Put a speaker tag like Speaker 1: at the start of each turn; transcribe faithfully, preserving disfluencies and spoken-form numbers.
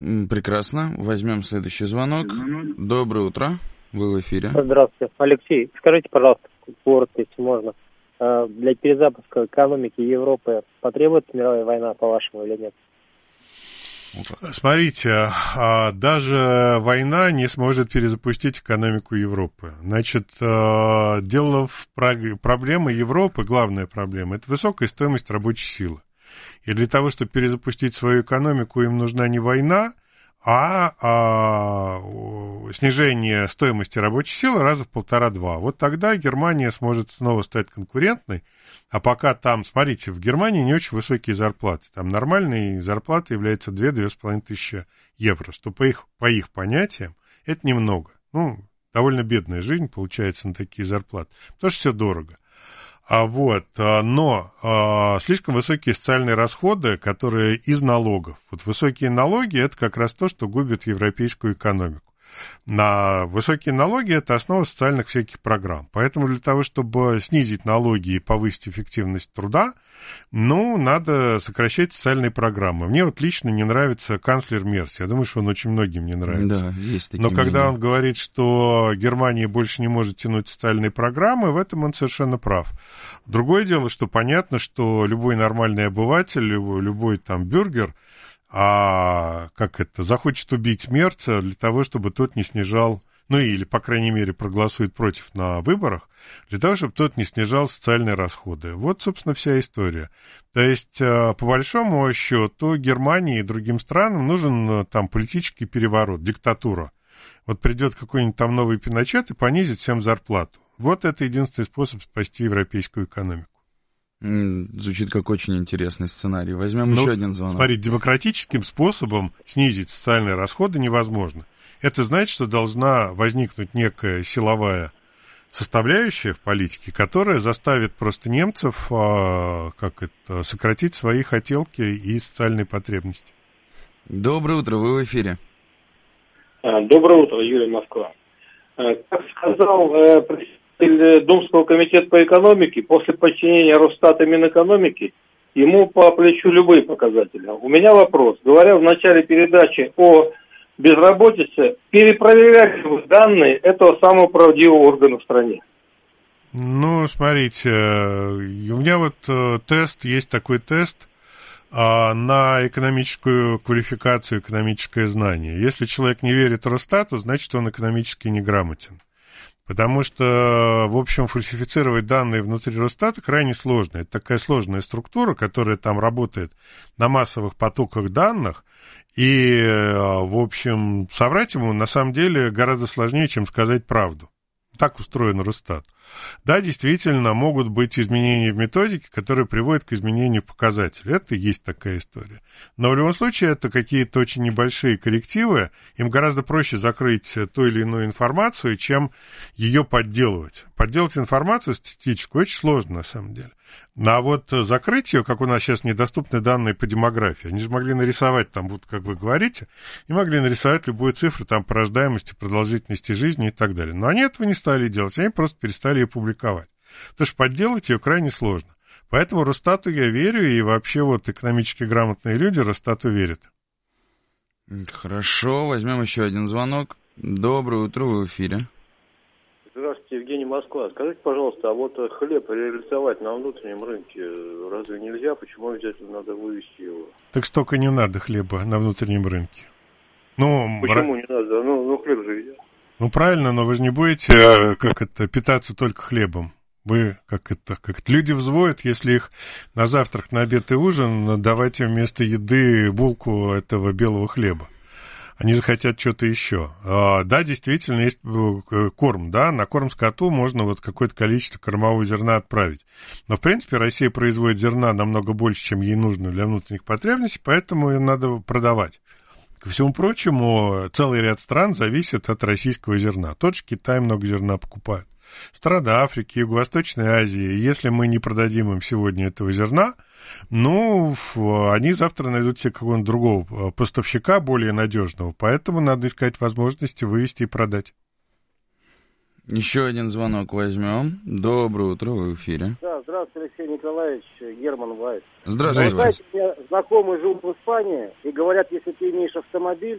Speaker 1: М, Прекрасно. Возьмем следующий звонок. Доброе утро. Вы в эфире.
Speaker 2: Здравствуйте. Алексей, скажите, пожалуйста, коротко, если можно, э, для перезапуска экономики Европы потребуется мировая война, по-вашему, или нет?
Speaker 3: Смотрите, а, даже война не сможет перезапустить экономику Европы. Значит, а, дело в про- проблема Европы, главная проблема, это высокая стоимость рабочей силы. И для того, чтобы перезапустить свою экономику, им нужна не война, а, а снижение стоимости рабочей силы раза в полтора-два. Вот тогда Германия сможет снова стать конкурентной. А пока там, смотрите, в Германии не очень высокие зарплаты. Там нормальные зарплаты являются две-две с половиной тысячи евро, что по их, по их понятиям это немного. Ну, довольно бедная жизнь получается на такие зарплаты, потому что все дорого. А вот, но а, слишком высокие социальные расходы, которые из налогов. Вот высокие налоги – это как раз то, что губит европейскую экономику. На высокие налоги – это основа социальных всяких программ. Поэтому для того, чтобы снизить налоги и повысить эффективность труда, ну, надо сокращать социальные программы. Мне вот лично не нравится канцлер Мерц. Я думаю, что он очень многим не нравится.
Speaker 1: Да, есть такие
Speaker 3: Но когда
Speaker 1: мнения.
Speaker 3: он говорит, что Германия больше не может тянуть социальные программы, в этом он совершенно прав. Другое дело, что понятно, что любой нормальный обыватель, любой, любой там бюргер, а как это, захочет убить Мерца для того, чтобы тот не снижал, ну или, по крайней мере, проголосует против на выборах, для того, чтобы тот не снижал социальные расходы. Вот, собственно, вся история. То есть, по большому счету, Германии и другим странам нужен там политический переворот, диктатура. Вот придет какой-нибудь там новый Пиночет и понизит всем зарплату. Вот это единственный способ спасти европейскую экономику.
Speaker 1: Звучит как очень интересный сценарий. Возьмем
Speaker 3: ну,
Speaker 1: еще один звонок.
Speaker 3: Смотри, демократическим способом снизить социальные расходы невозможно. Это значит, что должна возникнуть некая силовая составляющая в политике, которая заставит просто немцев а, как это, сократить свои хотелки и социальные потребности.
Speaker 1: Доброе утро, вы в эфире.
Speaker 4: Доброе утро, Юрий, Москва. Как сказал представитель Думского комитета по экономике, после подчинения Росстата Минэкономики ему по плечу любые показатели. У меня вопрос. Говоря в начале передачи о безработице, перепроверяли вы данные этого самого правдивого органа в стране?
Speaker 3: Ну, смотрите, у меня вот тест, есть такой тест на экономическую квалификацию, экономическое знание. Если человек не верит Росстату, значит, он экономически неграмотен. Потому что, в общем, фальсифицировать данные внутри Росстата крайне сложно. Это такая сложная структура, которая там работает на массовых потоках данных. И, в общем, соврать ему на самом деле гораздо сложнее, чем сказать правду. Так устроен Росстат. Да, действительно, могут быть изменения в методике, которые приводят к изменению показателей. Это и есть такая история. Но в любом случае, это какие-то очень небольшие коррективы. Им гораздо проще закрыть ту или иную информацию, чем ее подделывать. Подделать информацию статистическую очень сложно, на самом деле. А вот закрыть ее, как у нас сейчас недоступны данные по демографии, они же могли нарисовать там, вот как вы говорите, и могли нарисовать любую цифру там по рождаемости, продолжительности жизни и так далее. Но они этого не стали делать, они просто перестали ее публиковать. Потому что подделать ее крайне сложно. Поэтому Росстату я верю, и вообще вот экономически грамотные люди Росстату верят.
Speaker 1: Хорошо, возьмем еще один звонок. Доброе утро, вы в эфире.
Speaker 5: Здравствуйте, Евгений, Москва. Скажите, пожалуйста, а вот хлеб реализовать на внутреннем рынке разве нельзя? Почему обязательно надо вывести его?
Speaker 3: Так столько не надо хлеба на внутреннем рынке. Ну,
Speaker 5: Почему
Speaker 3: ра...
Speaker 5: не надо? Ну, ну хлеб же едят.
Speaker 3: Ну, правильно, но вы же не будете, как это, питаться только хлебом. Вы, как это, как люди взвоют, если их на завтрак, на обед и ужин давать им вместо еды булку этого белого хлеба. Они захотят что-то еще. А, да, действительно, есть корм, да, на корм скоту можно вот какое-то количество кормового зерна отправить. Но, в принципе, Россия производит зерна намного больше, чем ей нужно для внутренних потребностей, поэтому ее надо продавать. Ко всему прочему, целый ряд стран зависит от российского зерна. Тот же Китай много зерна покупает. Страны Африки, Юго-Восточной Азии, если мы не продадим им сегодня этого зерна, ну, они завтра найдут себе какого-нибудь другого поставщика, более надежного. Поэтому надо искать возможности вывести и продать.
Speaker 1: Еще один звонок возьмем. Доброе утро, вы в эфире.
Speaker 5: Да,
Speaker 6: Здравствуйте, Алексей Николаевич, Герман Вайс.
Speaker 1: Здравствуйте.
Speaker 6: Вы знаете, у меня знакомые живут в Испании и говорят, если ты имеешь автомобиль,